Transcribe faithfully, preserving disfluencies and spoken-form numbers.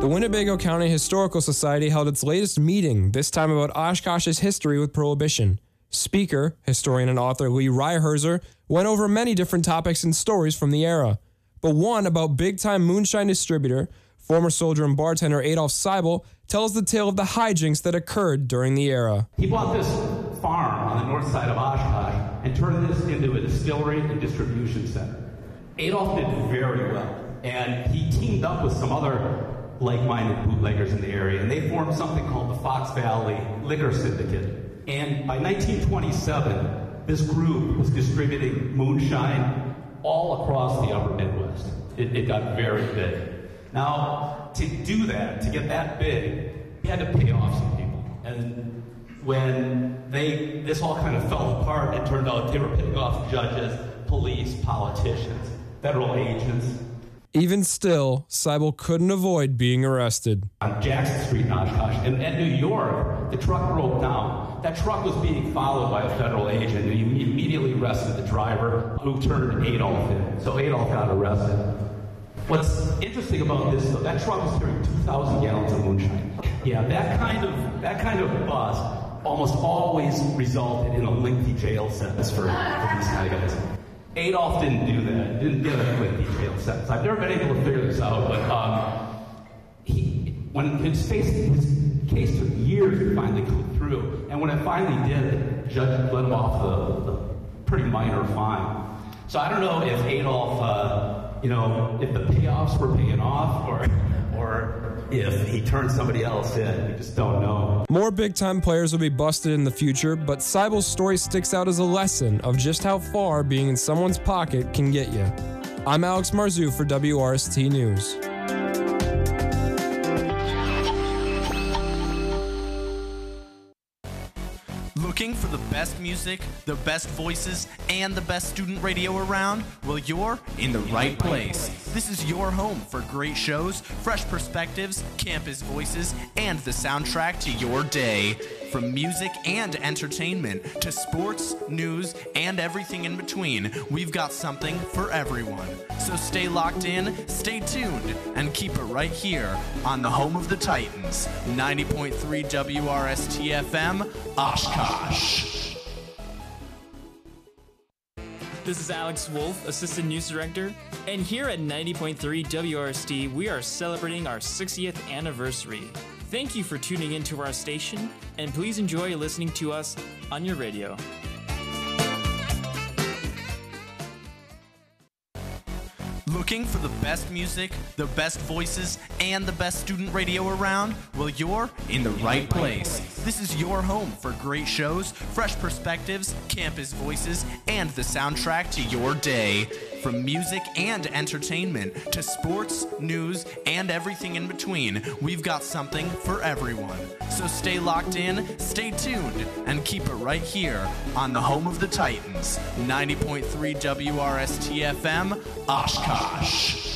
The Winnebago County Historical Society held its latest meeting, this time about Oshkosh's history with Prohibition. Speaker, historian and author Lee Ryherzer, went over many different topics and stories from the era. But one about big-time moonshine distributor, former soldier and bartender Adolf Seibel, tells the tale of the hijinks that occurred during the era. He bought this farm on the north side of Oshkosh and turned this into a distillery and distribution center. Adolf did very well, and he teamed up with some other like-minded bootleggers in the area, and they formed something called the Fox Valley Liquor Syndicate. And by nineteen twenty-seven, this group was distributing moonshine all across the upper Midwest. It, it got very big. Now, to do that, to get that big, he had to pay off some people. And when they, this all kind of fell apart, it turned out they were paying off judges, police, politicians, federal agents. Even still, Seibel couldn't avoid being arrested. On Jackson Street in Oshkosh, and at New York, the truck broke down. That truck was being followed by a federal agent, and he immediately arrested the driver, who turned Adolf in. So Adolf got arrested. What's interesting about this, though, that truck was carrying two thousand gallons of moonshine. Yeah, that kind of that kind of bust almost always resulted in a lengthy jail sentence for, for these kind of guys. Adolf didn't do that. Didn't get a lengthy jail sentence. I've never been able to figure this out, but um, he, when his, face, his case took years to finally go through, and when it finally did, the judge let him off the, the pretty minor fine. So I don't know if Adolf, uh, you know, if the payoffs were paying off, or or if he turned somebody else in. We just don't know. More big-time players will be busted in the future, but Seibel's story sticks out as a lesson of just how far being in someone's pocket can get you. I'm Alex Marzu for W R S T News. Looking for the best music, the best voices, and the best student radio around? Well, you're in the right place. This is your home for great shows, fresh perspectives, campus voices, and the soundtrack to your day. From music and entertainment to sports, news, and everything in between, we've got something for everyone. So stay locked in, stay tuned, and keep it right here on the home of the Titans, ninety point three W R S T F M, Oshkosh. This is Alex Wolf, Assistant News Director, and here at ninety point three W R S T, we are celebrating our sixtieth anniversary. Thank you for tuning into our station, and please enjoy listening to us on your radio. Looking for the best music, the best voices, and the best student radio around? Well, you're in the right place. This is your home for great shows, fresh perspectives, campus voices, and the soundtrack to your day. From music and entertainment to sports, news, and everything in between, we've got something for everyone. So stay locked in, stay tuned, and keep it right here on the home of the Titans, ninety point three W R S T F M, Oshkosh.